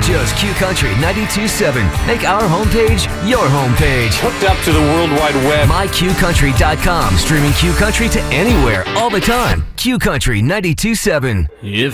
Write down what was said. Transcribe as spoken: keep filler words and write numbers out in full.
just Q Country ninety-two point seven. Make our homepage your homepage. Hooked up to the World Wide Web. my q country dot com. Streaming Q Country to anywhere, all the time. Q Country ninety-two point seven. If